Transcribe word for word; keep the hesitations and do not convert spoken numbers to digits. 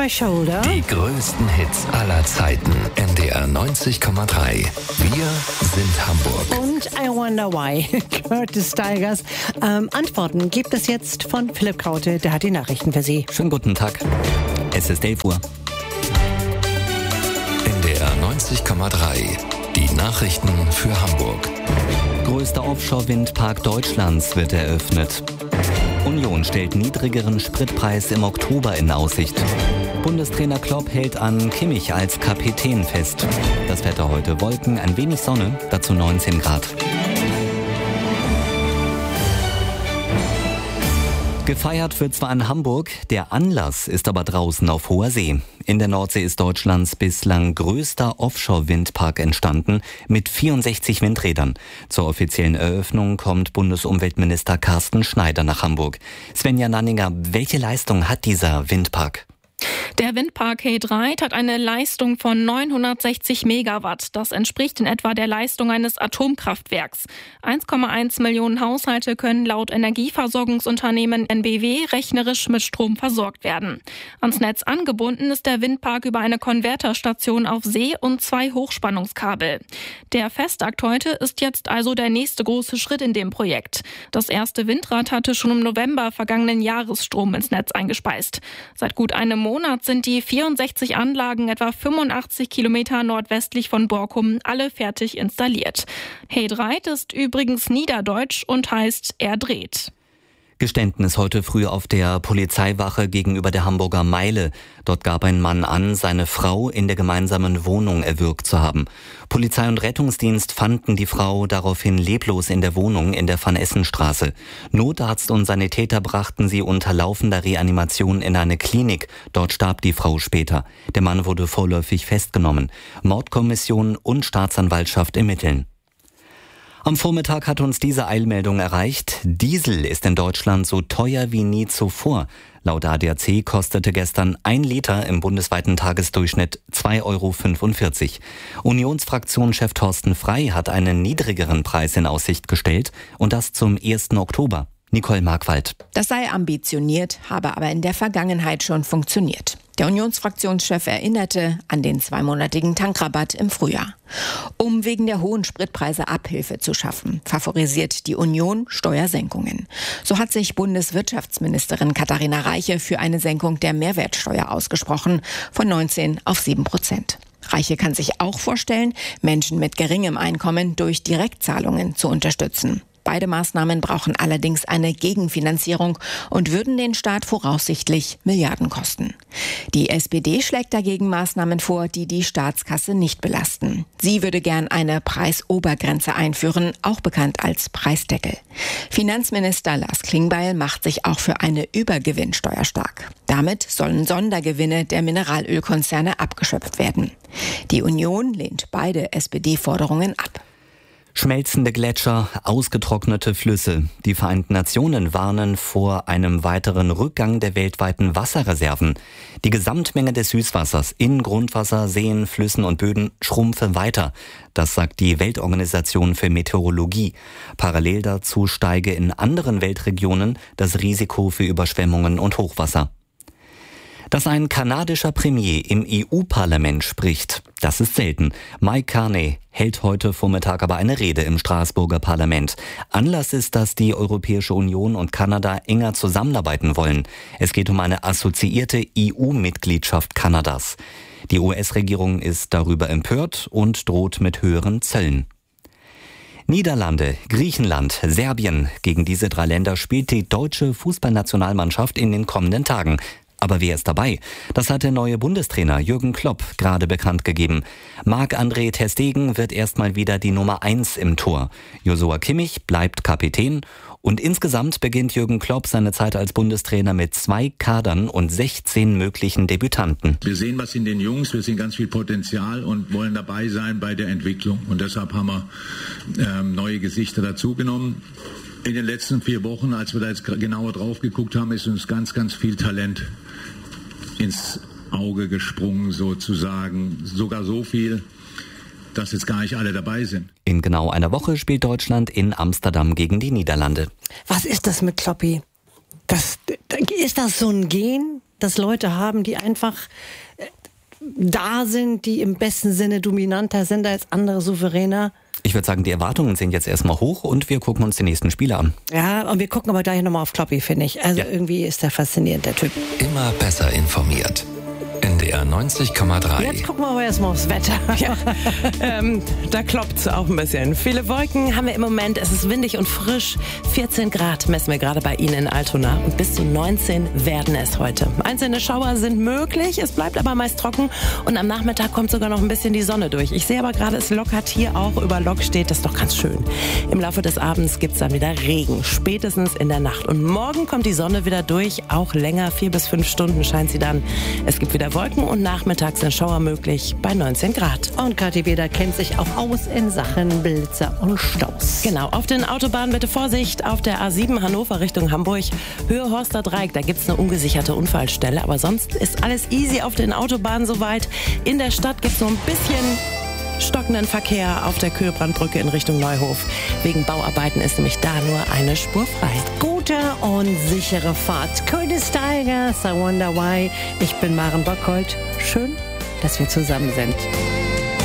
My Shoulder. Die größten Hits aller Zeiten. N D R neunzig Komma drei. Wir sind Hamburg. Und I Wonder Why. Curtis Stigers. Ähm, Antworten gibt es jetzt von Philipp Kraute. Der hat die Nachrichten für Sie. Schönen guten Tag. Es ist elf Uhr. N D R neunzig Komma drei. Die Nachrichten für Hamburg. Größter Offshore-Windpark Deutschlands wird eröffnet. Union stellt niedrigeren Spritpreis im Oktober in Aussicht. Bundestrainer Klopp hält an Kimmich als Kapitän fest. Das Wetter heute: Wolken, ein wenig Sonne, dazu neunzehn Grad. Gefeiert wird zwar in Hamburg, der Anlass ist aber draußen auf hoher See. In der Nordsee ist Deutschlands bislang größter Offshore-Windpark entstanden mit vierundsechzig Windrädern. Zur offiziellen Eröffnung kommt Bundesumweltminister Carsten Schneider nach Hamburg. Svenja Nanninger, welche Leistung hat dieser Windpark? Der Windpark He Dreiht hat eine Leistung von neunhundertsechzig Megawatt. Das entspricht in etwa der Leistung eines Atomkraftwerks. eins Komma eins Millionen Haushalte können laut Energieversorgungsunternehmen N B W rechnerisch mit Strom versorgt werden. Ans Netz angebunden ist der Windpark über eine Konverterstation auf See und zwei Hochspannungskabel. Der Festakt heute ist jetzt also der nächste große Schritt in dem Projekt. Das erste Windrad hatte schon im November vergangenen Jahres Strom ins Netz eingespeist. Seit gut einem Monat Monat sind die vierundsechzig Anlagen etwa fünfundachtzig Kilometer nordwestlich von Borkum alle fertig installiert. He Dreiht ist übrigens niederdeutsch und heißt er dreht. Geständnis heute früh auf der Polizeiwache gegenüber der Hamburger Meile. Dort gab ein Mann an, seine Frau in der gemeinsamen Wohnung erwürgt zu haben. Polizei und Rettungsdienst fanden die Frau daraufhin leblos in der Wohnung in der Van-Essen-Straße. Notarzt und Sanitäter brachten sie unter laufender Reanimation in eine Klinik. Dort starb die Frau später. Der Mann wurde vorläufig festgenommen. Mordkommission und Staatsanwaltschaft ermitteln. Am Vormittag hat uns diese Eilmeldung erreicht. Diesel ist in Deutschland so teuer wie nie zuvor. Laut A D A C kostete gestern ein Liter im bundesweiten Tagesdurchschnitt zwei Euro fünfundvierzig. Unionsfraktionschef Thorsten Frey hat einen niedrigeren Preis in Aussicht gestellt und das zum ersten Oktober. Nicole Markwald. Das sei ambitioniert, habe aber in der Vergangenheit schon funktioniert. Der Unionsfraktionschef erinnerte an den zweimonatigen Tankrabatt im Frühjahr. Um wegen der hohen Spritpreise Abhilfe zu schaffen, favorisiert die Union Steuersenkungen. So hat sich Bundeswirtschaftsministerin Katharina Reiche für eine Senkung der Mehrwertsteuer ausgesprochen, von neunzehn auf sieben Prozent. Reiche kann sich auch vorstellen, Menschen mit geringem Einkommen durch Direktzahlungen zu unterstützen. Beide Maßnahmen brauchen allerdings eine Gegenfinanzierung und würden den Staat voraussichtlich Milliarden kosten. Die S P D schlägt dagegen Maßnahmen vor, die die Staatskasse nicht belasten. Sie würde gern eine Preisobergrenze einführen, auch bekannt als Preisdeckel. Finanzminister Lars Klingbeil macht sich auch für eine Übergewinnsteuer stark. Damit sollen Sondergewinne der Mineralölkonzerne abgeschöpft werden. Die Union lehnt beide S P D-Forderungen ab. Schmelzende Gletscher, ausgetrocknete Flüsse. Die Vereinten Nationen warnen vor einem weiteren Rückgang der weltweiten Wasserreserven. Die Gesamtmenge des Süßwassers in Grundwasser, Seen, Flüssen und Böden schrumpfe weiter. Das sagt die Weltorganisation für Meteorologie. Parallel dazu steige in anderen Weltregionen das Risiko für Überschwemmungen und Hochwasser. Dass ein kanadischer Premier im E U-Parlament spricht, das ist selten. Mike Carney hält heute Vormittag aber eine Rede im Straßburger Parlament. Anlass ist, dass die Europäische Union und Kanada enger zusammenarbeiten wollen. Es geht um eine assoziierte E U-Mitgliedschaft Kanadas. Die U S-Regierung ist darüber empört und droht mit höheren Zöllen. Niederlande, Griechenland, Serbien. Gegen diese drei Länder spielt die deutsche Fußballnationalmannschaft in den kommenden Tagen. Aber wer ist dabei? Das hat der neue Bundestrainer Jürgen Klopp gerade bekannt gegeben. Marc-André ter Stegen wird erstmal wieder die Nummer eins im Tor. Joshua Kimmich bleibt Kapitän. Und insgesamt beginnt Jürgen Klopp seine Zeit als Bundestrainer mit zwei Kadern und sechzehn möglichen Debütanten. Wir sehen was in den Jungs, wir sehen ganz viel Potenzial und wollen dabei sein bei der Entwicklung. Und deshalb haben wir ähm, neue Gesichter dazugenommen. In den letzten vier Wochen, als wir da jetzt genauer drauf geguckt haben, ist uns ganz, ganz viel Talent ins Auge gesprungen sozusagen. Sogar so viel, dass jetzt gar nicht alle dabei sind. In genau einer Woche spielt Deutschland in Amsterdam gegen die Niederlande. Was ist das mit Kloppi? Das, ist das so ein Gen? das Leute haben, die einfach äh, da sind, die im besten Sinne dominanter sind als andere Souveräner. Ich würde sagen, die Erwartungen sind jetzt erstmal hoch und wir gucken uns die nächsten Spiele an. Ja, und wir gucken aber gleich nochmal auf Kloppi, finde ich. Also ja. irgendwie ist der faszinierend, der Typ. Immer besser informiert. N D R neunzig Komma drei. Jetzt gucken wir aber erstmal aufs Wetter. Ja, ähm, da kloppt es auch ein bisschen. Viele Wolken haben wir im Moment. Es ist windig und frisch. vierzehn Grad messen wir gerade bei Ihnen in Altona. Und bis zu neunzehn werden es heute. Einzelne Schauer sind möglich. Es bleibt aber meist trocken. Und am Nachmittag kommt sogar noch ein bisschen die Sonne durch. Ich sehe aber gerade, es lockert hier auch über Lok steht. Das ist doch ganz schön. Im Laufe des Abends gibt es dann wieder Regen. Spätestens in der Nacht. Und morgen kommt die Sonne wieder durch. Auch länger. Vier bis fünf Stunden scheint sie dann. Es gibt wieder Wolken und nachmittags sind Schauer möglich bei neunzehn Grad. Und Kathi Beder kennt sich auch aus in Sachen Blitzer und Staus. Genau, auf den Autobahnen bitte Vorsicht. Auf der A sieben Hannover Richtung Hamburg, Höhe Horster Dreieck, da gibt es eine ungesicherte Unfallstelle. Aber sonst ist alles easy auf den Autobahnen soweit. In der Stadt gibt es nur ein bisschen stockenden Verkehr auf der Kühlbrandbrücke in Richtung Neuhof. Wegen Bauarbeiten ist nämlich da nur eine Spur frei. Gute und sichere Fahrt. Curtis Tigers, I Wonder Why. Ich bin Maren Bockholt. Schön, dass wir zusammen sind.